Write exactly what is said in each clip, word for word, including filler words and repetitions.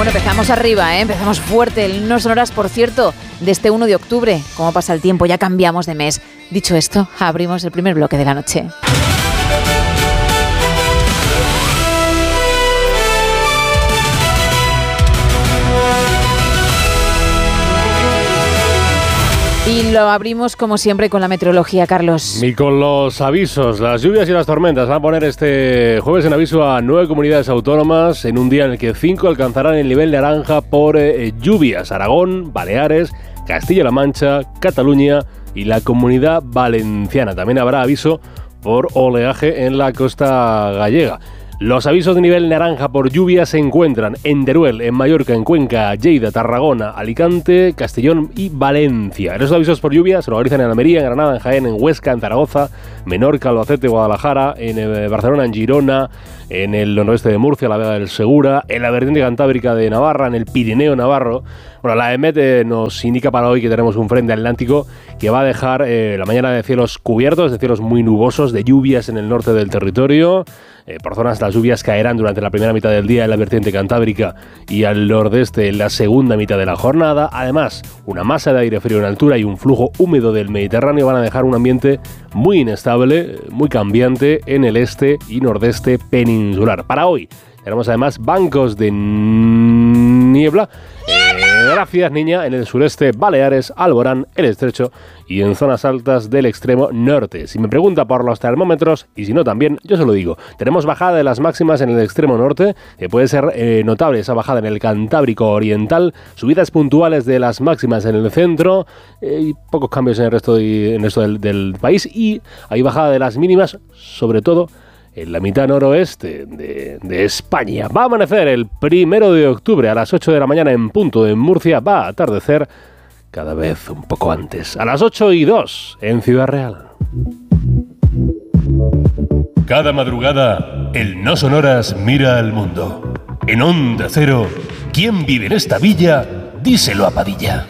Bueno, empezamos arriba, ¿eh? Empezamos fuerte. El No Sonoras, por cierto, de este uno de octubre. ¿Cómo pasa el tiempo? Ya cambiamos de mes. Dicho esto, abrimos el primer bloque de la noche. Y lo abrimos, como siempre, con la meteorología, Carlos. Y con los avisos. Las lluvias y las tormentas van a poner este jueves en aviso a nueve comunidades autónomas en un día en el que cinco alcanzarán el nivel naranja por eh, lluvias. Aragón, Baleares, Castilla-La Mancha, Cataluña y la Comunidad Valenciana. También habrá aviso por oleaje en la costa gallega. Los avisos de nivel naranja por lluvia se encuentran en Teruel, en Mallorca, en Cuenca, Lleida, Tarragona, Alicante, Castellón y Valencia. Los avisos por lluvia se localizan en Almería, en Granada, en Jaén, en Huesca, en Zaragoza, Menorca, Albacete, Guadalajara, en eh, Barcelona, en Girona, en el noroeste de Murcia, la Vega del Segura, en la vertiente cantábrica de Navarra, en el Pirineo navarro. Bueno, la EMET eh, nos indica para hoy que tenemos un frente atlántico que va a dejar eh, la mañana de cielos cubiertos, de cielos muy nubosos, de lluvias en el norte del territorio. Eh, por zonas las lluvias caerán durante la primera mitad del día en la vertiente cantábrica y al nordeste en la segunda mitad de la jornada. Además, una masa de aire frío en altura y un flujo húmedo del Mediterráneo van a dejar un ambiente muy inestable, muy cambiante en el este y nordeste peninsular. Para hoy tenemos además bancos de niebla. Eh, gracias, niña, en el sureste, Baleares, Alborán, el Estrecho y en zonas altas del extremo norte. Si me pregunta por los termómetros, y si no también, yo se lo digo. Tenemos bajada de las máximas en el extremo norte, que puede ser eh, notable esa bajada en el Cantábrico Oriental, subidas puntuales de las máximas en el centro eh, y pocos cambios en el resto, de, en el resto del, del país, y hay bajada de las mínimas, sobre todo en la mitad noroeste de, de España. Va a amanecer el primero de octubre a las ocho de la mañana en punto en Murcia. Va a atardecer cada vez un poco antes, a las ocho y dos en Ciudad Real. Cada madrugada, el No Sonoras mira al mundo. En Onda Cero, ¿quién vive en esta villa? Díselo a Padilla.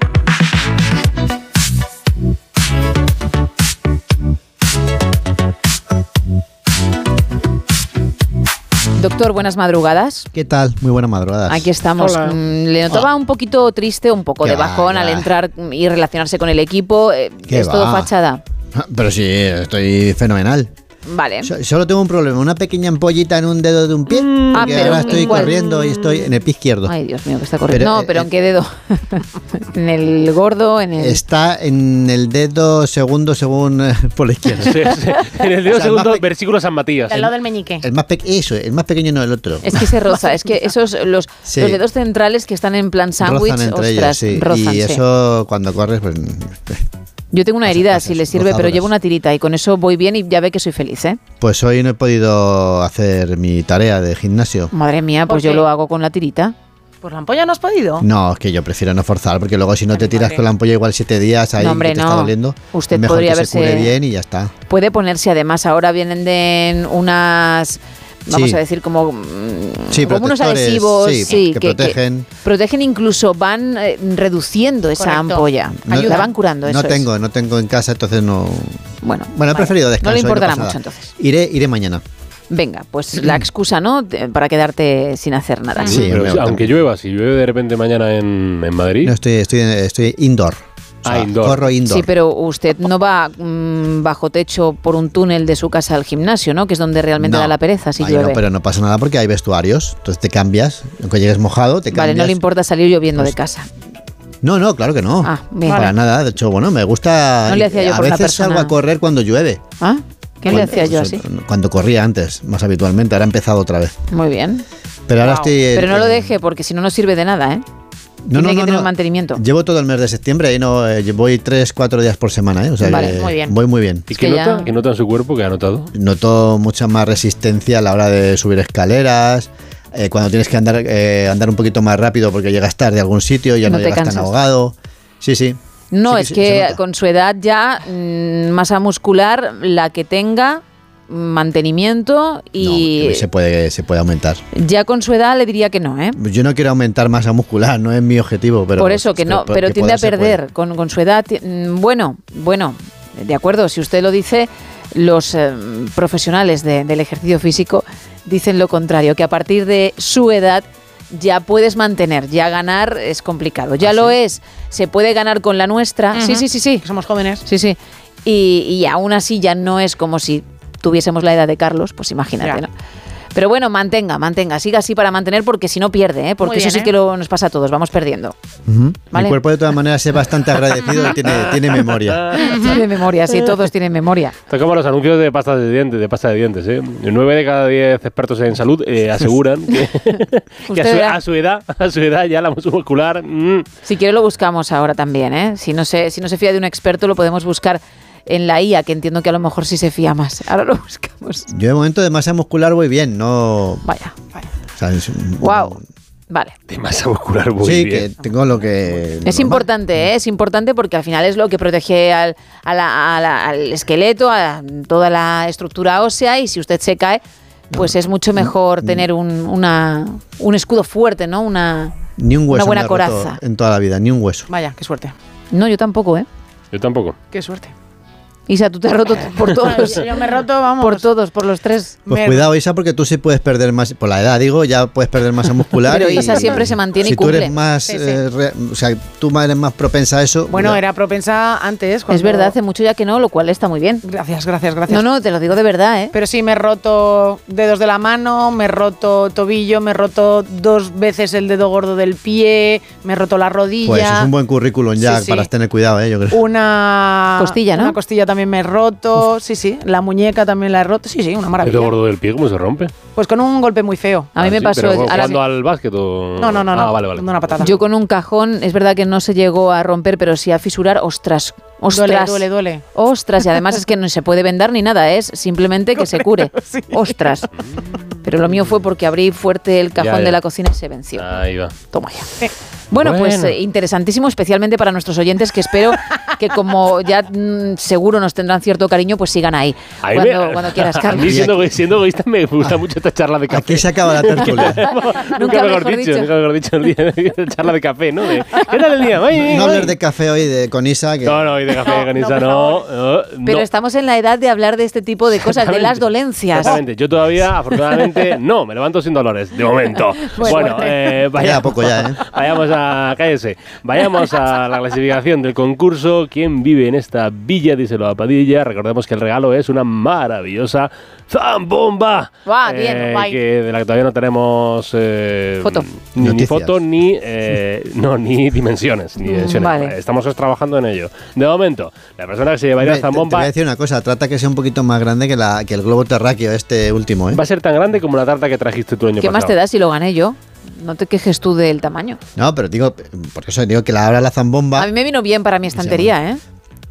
Doctor, buenas madrugadas. ¿Qué tal? Muy buenas madrugadas. Aquí estamos. Hola. Mm, le notaba Hola. un poquito triste, un poco Qué de bajón va, al qué va. entrar y relacionarse con el equipo. Eh, Qué ¿Es todo va. fachada? Pero sí, estoy fenomenal. Vale. So- solo tengo un problema, una pequeña ampollita en un dedo de un pie. Ah, Porque pero ahora estoy ¿cuál? corriendo y estoy en el pie izquierdo. Ay, Dios mío, que está corriendo. Pero, no, pero eh, ¿en qué dedo? ¿En el gordo? ¿En el...? Está en el dedo segundo según eh, por la izquierda. Sí, sí. En el dedo O sea, segundo, más pe- versículo San Matías. Al lado del meñique. El más pequeño, eso, el más pequeño no el otro. Es que se roza, es que esos, los, Sí. los dedos centrales que están en plan sándwich, Rozan entre ostras, ellos, sí. rozan, y sí. eso cuando corres, pues. Yo tengo una herida, Cosas, si le sirve, pero rozadoras. llevo una tirita y con eso voy bien y ya ve que soy feliz, ¿eh? Pues hoy no he podido hacer mi tarea de gimnasio. Madre mía, ¿Por pues yo qué? lo hago con la tirita. ¿Por la ampolla no has podido? No, es que yo prefiero no forzar, porque luego si no te tiras Madre. con la ampolla igual siete días ahí No, hombre, que te no. está doliendo, Usted es mejor podría que se cure haberse- bien y ya está. Puede ponerse, además, ahora vienen de unas, vamos Sí. a decir, como, mm, Sí, como unos protectores, adhesivos sí, sí, que protegen. protegen, incluso van eh, reduciendo esa Correcto. ampolla. No- la van curando, eso No es. tengo, no tengo en casa, entonces no. Bueno, Bueno, he vale. preferido descansar. No le importará mucho, entonces. Iré, iré mañana. Venga, pues la excusa, ¿no? De- Para quedarte sin hacer nada. Sí, Pero no, si- aunque llueva, si llueve de repente mañana en, en Madrid, No estoy, estoy, estoy indoor. O sea, Ah, indoor. Corro indoor. Sí, pero usted no va mm, bajo techo por un túnel de su casa al gimnasio, ¿no? Que es donde realmente No. da la pereza si Ahí llueve. no, pero no pasa nada porque hay vestuarios. Entonces te cambias, aunque llegues mojado, te cambias. Vale, no le importa salir lloviendo Pues- de casa. No, no, claro que no. Ah, bien. Para Vale. nada. De hecho, bueno, me gusta. No le hacía yo a por una veces salgo persona- a correr cuando llueve. ¿Ah? ¿Qué le Cuando- hacía yo pues, así? Cuando corría antes, más habitualmente. Ahora he empezado otra vez. Muy bien. Pero ahora Wow. estoy. Pero no lo eh, deje porque si no, no sirve de nada, ¿eh? No, Tiene no, que no, tener no. mantenimiento. Llevo todo el mes de septiembre y no eh, voy tres, cuatro días por semana, ¿eh? O sea Vale, que muy bien. voy muy bien. ¿y Es qué que nota? ya- ¿Qué nota en su cuerpo que ha notado? Noto mucha más resistencia a la hora de subir escaleras. eh, cuando tienes que andar eh, andar un poquito más rápido porque llegas tarde a algún sitio, ya No no, te llegas tan cansas. ahogado. Sí, sí. No, Sí es sí, que se nota. con su edad ya mm, masa muscular, la que tenga, mantenimiento y No, se puede, se puede aumentar. ya con su edad le diría que no, ¿eh? Yo no quiero aumentar masa muscular, no es mi objetivo, pero Por eso que no, que- pero que tiende a poder se perder puede. con, con su edad. ti- mm, Bueno, bueno, de acuerdo, si usted lo dice, los eh, profesionales de- del ejercicio físico dicen lo contrario, que a partir de su edad ya puedes mantener, ya ganar es complicado. Ya ¿Ah, lo sí? es, se puede ganar con la nuestra. Uh-huh. Sí, sí, sí, sí. Que somos jóvenes. Sí, sí. Y, y aún así ya no es como si tuviésemos la edad de Carlos, pues imagínate, ya. ¿no? Pero bueno, mantenga, mantenga, siga así para mantener, porque si no pierde, ¿eh? Porque bien, eso sí ¿eh? que lo, nos pasa a todos, vamos perdiendo. Uh-huh. ¿Vale? Mi cuerpo de todas maneras es bastante agradecido y tiene, tiene memoria. Tiene memoria, sí, todos tienen memoria. Esto es como los anuncios de pasta de dientes, de pasta de dientes, ¿eh? Nueve de cada diez expertos en salud eh, aseguran que, que a, su, a su edad, a su edad ya la muscular. Mm. Si quiere lo buscamos ahora también, ¿eh? Si no se, si no se fía de un experto lo podemos buscar en la I A, que entiendo que a lo mejor sí se fía más. Ahora lo buscamos. Yo de momento de masa muscular voy bien, no... Vaya, vaya. O sea, es, wow. Vale. De masa muscular voy sí, bien. Sí, que tengo lo que... Es normal. Importante, ¿eh? Es importante porque al final es lo que protege al, a la, a la, al esqueleto, a toda la estructura ósea, y si usted se cae, pues no. es mucho mejor tener un, una, un escudo fuerte, ¿no? Una, ni un hueso una buena me coraza. En toda la vida, ni un hueso. Vaya, qué suerte. No, yo tampoco, ¿eh? Yo tampoco. Qué suerte. Isa, tú te has roto por todos. Yo me he roto, vamos. Por todos, por los tres. Pues me... cuidado, Isa, porque tú sí puedes perder más, por la edad digo, ya puedes perder masa muscular. Pero y, Isa siempre se mantiene si y cumple. Si tú eres más, sí, sí. Eh, re, o sea, tú eres más propensa a eso. Bueno, ya. era propensa antes. Cuando... Es verdad, hace mucho ya que no, lo cual está muy bien. Gracias, gracias, gracias. No, no, te lo digo de verdad, ¿eh? Pero sí, me he roto dedos de la mano, me he roto tobillo, me he roto dos veces el dedo gordo del pie, me he roto la rodilla. Pues eso es un buen currículum ya, sí, sí. para tener cuidado, ¿eh? Yo creo. Una costilla, ¿no? Una costilla también me he roto. Uf. Sí, sí. La muñeca también la he roto. Sí, sí, una maravilla. ¿El dedo gordo del pie cómo se rompe? Pues con un golpe muy feo. A mí ah, me sí, pasó... Pero, a ¿jugando la... al básquet o...? No, no, no. Ah, no vale, vale. Una patada. Yo con un cajón, es verdad que no se llegó a romper, pero sí a fisurar. Ostras, ostras. Duele, duele, duele. Ostras, y además es que no se puede vendar ni nada, es simplemente que se cure. Sí. Ostras. Pero lo mío fue porque abrí fuerte el cajón ya, ya. de la cocina y se venció. Ahí va. Toma ya. Sí. Bueno, bueno, pues eh, interesantísimo, especialmente para nuestros oyentes, que espero que como ya mmm, seguro nos tendrán cierto cariño, pues sigan ahí. ahí cuando, me, cuando quieras, Carlos. A mí, siendo, siendo egoísta, me gusta mucho esta charla de café. Aquí se acaba la tertulia. nunca, nunca mejor dicho, dicho. Nunca mejor dicho el día de charla de café, ¿no? De, ¿qué tal el día? Ay, no ay. no hablar de café hoy de, con Isa. Que... No, no, hoy de café no, con Isa no. no, no Pero no. estamos en la edad de hablar de este tipo de cosas, de las dolencias. Exactamente. Yo todavía, afortunadamente, no, me levanto sin dolores, de momento. Pues bueno, eh, vaya, ya poco ya, ¿eh? Vayamos a... Cállese. Vayamos a la clasificación del concurso. ¿Quién vive en esta villa? Díselo a Padilla. Recordemos que el regalo es una maravillosa zambomba. Wow, bien, eh, guay. Que de la que todavía no tenemos eh, foto. Ni, ni foto ni eh, no ni dimensiones, ni dimensiones. Vale. Estamos trabajando en ello. De momento, la persona que se llevaría la zambomba. Te voy a decir una cosa. Trata que sea un poquito más grande que, la, que el globo terráqueo este último, ¿eh? Va a ser tan grande como la tarta que trajiste tú el año ¿Qué pasado. más te da si lo gané yo? No te quejes tú del tamaño. No, pero digo, por eso digo que la abra la zambomba. A mí me vino bien para mi estantería, ¿eh?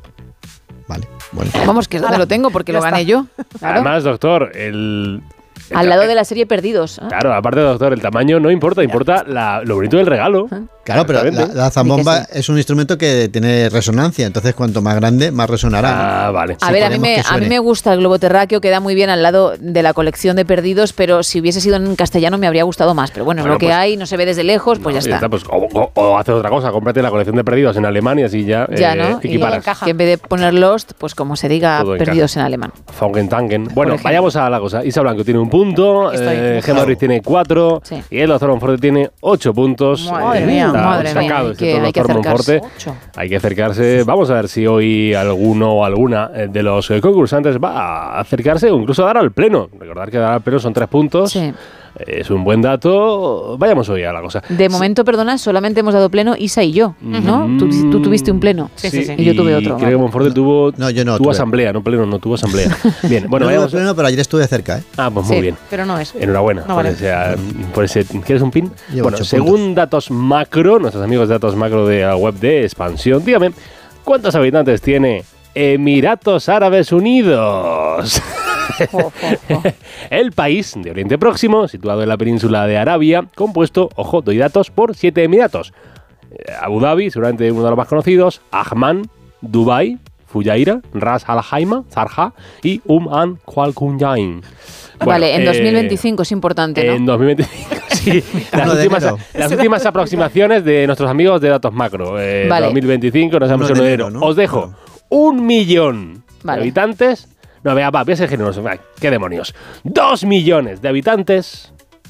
Vale, bueno. Vamos, que es donde lo tengo porque ya lo gané está. yo. Claro. Además, doctor, el... el Al lado de la serie Perdidos. ¿eh? Claro, aparte, doctor, el tamaño no importa, importa la, lo bonito del regalo. ¿Eh? Claro, pero la, la zambomba sí. es un instrumento que tiene resonancia, entonces cuanto más grande, más resonará. Ah, vale. A Sí, ver, a mí, me, a mí me gusta el globo terráqueo, queda muy bien al lado de la colección de Perdidos, pero si hubiese sido en castellano me habría gustado más. Pero bueno, bueno lo que pues, hay, no se ve desde lejos, pues no, ya, ya está. Pues, o, o, o haces otra cosa, cómprate la colección de Perdidos en alemán y así ya, ya eh, ¿no? equiparas. Y que en vez de poner Lost, pues como se diga todo Perdidos en, en alemán. Funkentanken. Bueno, vayamos a la cosa. Isa Blanco tiene un punto, eh, Gemma Ruiz tiene cuatro sí. y el doctor Monforte tiene ocho puntos. Madre eh, mía, madre mía. Que hay que acercarse. Hay que acercarse. Vamos a ver si hoy alguno o alguna de los concursantes va a acercarse o incluso a dar al pleno. Recordar que dar al pleno son tres puntos. Sí. Es un buen dato. Vayamos hoy a la cosa. De momento, perdona, solamente hemos dado pleno Isa y yo, ¿no? Mm. Tú, tú tuviste un pleno. Sí, sí, sí. Y yo tuve otro. Creo que Monforte tuvo, no, yo no, tuvo tuve. asamblea, no pleno, no tuvo asamblea. Bien, bueno, no vayamos. pleno, pero ayer estuve cerca, ¿eh? Ah, pues muy sí, bien. Pero no es. Enhorabuena. No por, vale. ese, por ese. ¿Quieres un pin? Llevo bueno, según puntos. Datos Macro, nuestros amigos de Datos Macro de la web de Expansión, dígame, ¿cuántos habitantes tiene Emiratos Árabes Unidos? Oh, oh, oh. El país de Oriente Próximo, situado en la península de Arabia, compuesto, ojo, doy datos, por siete emiratos. Abu Dhabi, seguramente uno de los más conocidos, Ajman, Dubai, Fujairah, Ras Al Khaimah, Sharjah y Umm Al Quwain. Bueno, vale, en eh, dos mil veinticinco es importante, ¿no? En dos mil veinticinco, sí. Las, últimas, las últimas aproximaciones de nuestros amigos de Datos Macro. Eh, vale. dos mil veinticinco, nos hemos en enero. ¿No? Os dejo no. un millón vale. de habitantes. No, vea, va, voy a ser generoso. ¿Qué demonios? Dos millones de habitantes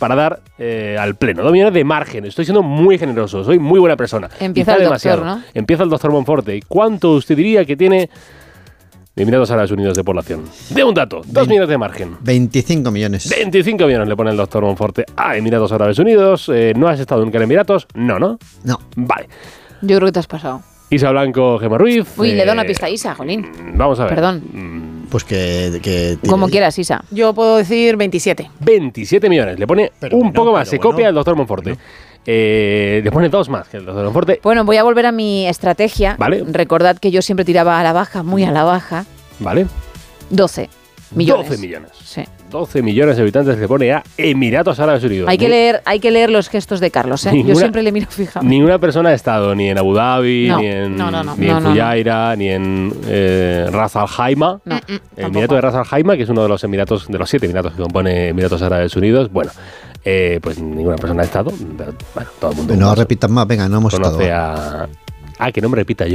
para dar eh, al pleno. Dos millones de margen. Estoy siendo muy generoso. Soy muy buena persona. Empieza Quizá el demasiado. doctor, ¿no? Empieza el doctor Monforte. ¿Y cuánto usted diría que tiene de Emiratos Árabes Unidos de población? De un dato. Dos millones de margen. veinticinco millones. veinticinco millones le pone el doctor Monforte a Emiratos Árabes Unidos. Eh, ¿No has estado nunca en Emiratos? No, ¿no? No. Vale. Yo creo que te has pasado. Isa Blanco, Gemma Ruiz. Uy, eh, le doy una pista a Isa, jolín. Vamos a ver. Perdón. Mm, Pues que... que tire Como ahí. quieras, Isa. Yo puedo decir veintisiete. veintisiete millones. Le pone Pero un bueno, poco más. pero Se bueno. copia el doctor Monforte. Eh, le pone dos más que el doctor Monforte. Bueno, voy a volver a mi estrategia. Vale. Recordad que yo siempre tiraba a la baja, muy a la baja. Vale. doce millones. doce millones. Sí. doce millones de habitantes le pone a Emiratos Árabes Unidos. Hay que, Ni- leer, hay que leer los gestos de Carlos, ¿eh? Ninguna- Yo siempre le miro fijamente. Ninguna persona ha estado ni en Abu Dhabi, No. ni en, No, no, no. ni No, en no, no. Fujairah, ni en eh, Ras Al Khaimah. No, El Emirato de Ras Al Khaimah, que es uno de los Emiratos, de los siete Emiratos que compone Emiratos Árabes Unidos. Bueno, eh, pues ninguna persona ha estado. Pero, bueno, todo el mundo No conoce- repitas más, venga, no hemos estado. conoce a. Ah, que no me repita yo.